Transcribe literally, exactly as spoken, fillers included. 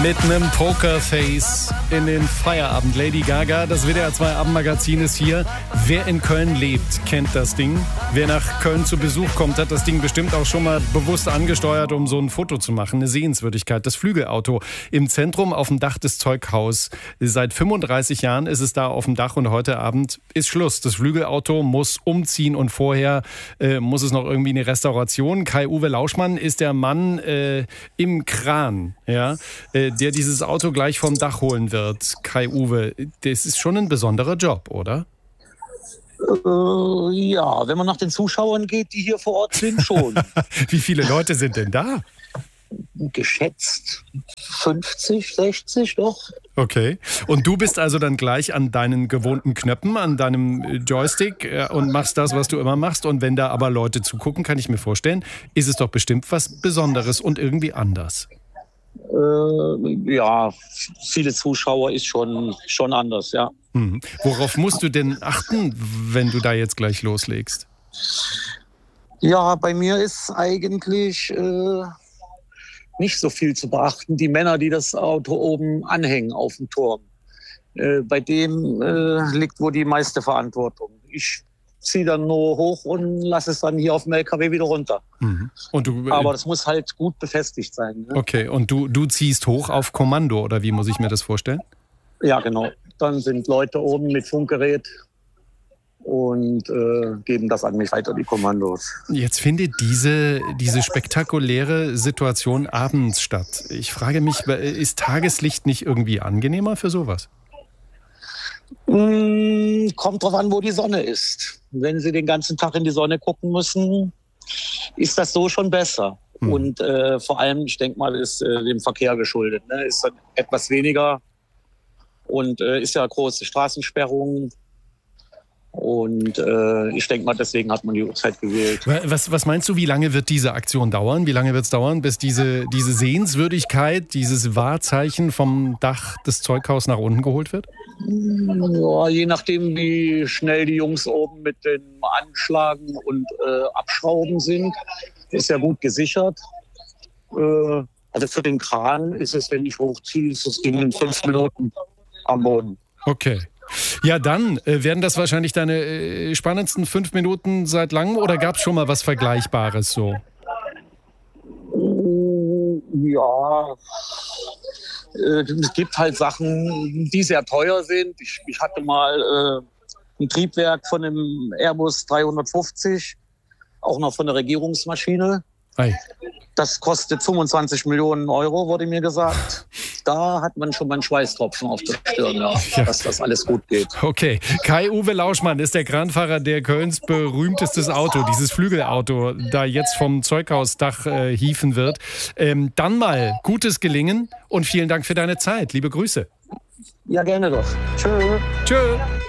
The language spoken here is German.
Mit einem Pokerface in den Feierabend. Lady Gaga, das W D R zwei Abendmagazin ist hier. Wer in Köln lebt, kennt das Ding. Wer nach Köln zu Besuch kommt, hat das Ding bestimmt auch schon mal bewusst angesteuert, um so ein Foto zu machen. Eine Sehenswürdigkeit. Das Flügelauto im Zentrum auf dem Dach des Zeughaus. Seit fünfunddreißig Jahren ist es da auf dem Dach und heute Abend ist Schluss. Das Flügelauto muss umziehen und vorher äh, muss es noch irgendwie eine Restauration. Kai-Uwe Lauschmann ist der Mann äh, im Kran, ja, äh, der dieses Auto gleich vom Dach holen wird. Kai-Uwe, das ist schon ein besonderer Job, oder? Äh, ja, wenn man nach den Zuschauern geht, die hier vor Ort sind, schon. Wie viele Leute sind denn da? Geschätzt fünfzig, sechzig doch. Okay. Und du bist also dann gleich an deinen gewohnten Knöpfen, an deinem Joystick äh, und machst das, was du immer machst. Und wenn da aber Leute zugucken, kann ich mir vorstellen, ist es doch bestimmt was Besonderes und irgendwie anders. Äh, ja, viele Zuschauer ist schon, schon anders, ja. Mhm. Worauf musst du denn achten, wenn du da jetzt gleich loslegst? Ja, bei mir ist eigentlich äh, nicht so viel zu beachten. Die Männer, die das Auto oben anhängen auf dem Turm, äh, bei dem äh, liegt wohl die meiste Verantwortung. Ich ziehe dann nur hoch und lasse es dann hier auf dem L K W wieder runter. Mhm. Und du, äh, Aber das muss halt gut befestigt sein. Ne? Okay, und du, du ziehst hoch auf Kommando, oder wie muss ich mir das vorstellen? Ja, genau. Dann sind Leute oben mit Funkgerät und äh, geben das an mich weiter, die Kommandos. Jetzt findet diese, diese spektakuläre Situation abends statt. Ich frage mich, ist Tageslicht nicht irgendwie angenehmer für sowas? Mm, kommt drauf an, wo die Sonne ist. Wenn Sie den ganzen Tag in die Sonne gucken müssen, ist das so schon besser. Hm. Und äh, vor allem, ich denke mal, ist äh, dem Verkehr geschuldet. Ne? Ist dann etwas weniger und äh, ist ja große Straßensperrung. Und äh, ich denke mal, deswegen hat man die Uhrzeit gewählt. Was, was meinst du, wie lange wird diese Aktion dauern? Wie lange wird es dauern, bis diese, diese Sehenswürdigkeit, dieses Wahrzeichen vom Dach des Zeughaus nach unten geholt wird? Ja, je nachdem, wie schnell die Jungs oben mit dem Anschlagen und äh, Abschrauben sind, ist ja gut gesichert. Äh, also für den Kran ist es, wenn ich hochziehe, ist es in fünf Minuten am Boden. Okay. Ja, dann äh, werden das wahrscheinlich deine äh, spannendsten fünf Minuten seit langem, oder gab es schon mal was Vergleichbares so? Ja, äh, es gibt halt Sachen, die sehr teuer sind. Ich, ich hatte mal äh, ein Triebwerk von einem Airbus dreihundertfünfzig, auch noch von der Regierungsmaschine. Ei. Das kostet fünfundzwanzig Millionen Euro, wurde mir gesagt. Da hat man schon mal einen Schweißtropfen auf der Stirn, ja, ja. Dass das alles gut geht. Okay, Kai-Uwe Lauschmann ist der Kranfahrer, der Kölns berühmtestes Auto, dieses Flügelauto, da jetzt vom Zeughausdach äh, hieven wird. Ähm, dann mal gutes Gelingen und vielen Dank für deine Zeit. Liebe Grüße. Ja, gerne doch. Tschö. Tschö.